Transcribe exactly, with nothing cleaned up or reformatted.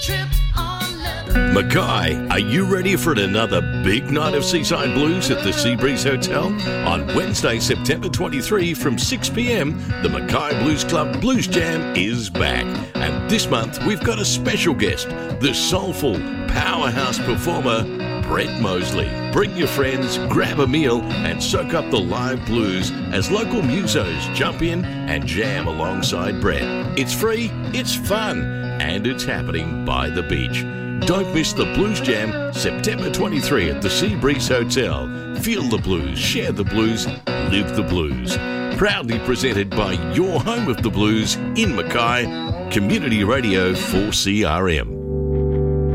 Mackay, are you ready for another big night of Seaside Blues at the Seabreeze Hotel? On Wednesday, September twenty-third from six p.m, the Mackay Blues Club Blues Jam is back. And this month, we've got a special guest, the soulful powerhouse performer, Brett Mosley. Bring your friends, grab a meal, and soak up the live blues as local musos jump in and jam alongside Brett. It's free, it's fun, and it's happening by the beach. Don't miss the Blues Jam, September twenty-third at the Seabreeze Hotel. Feel the blues, share the blues, live the blues. Proudly presented by your home of the blues in Mackay, Community Radio four C R M.